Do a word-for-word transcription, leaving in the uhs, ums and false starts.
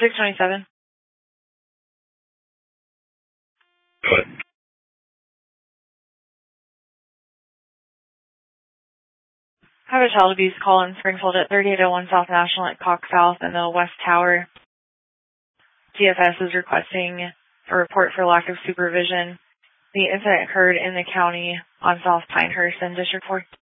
six twenty-seven. What? I have a child abuse call in Springfield at thirty-eight oh one South National at Cox South in the West Tower. D F S is requesting a report for lack of supervision. The incident occurred in the county on South Pinehurst in District four.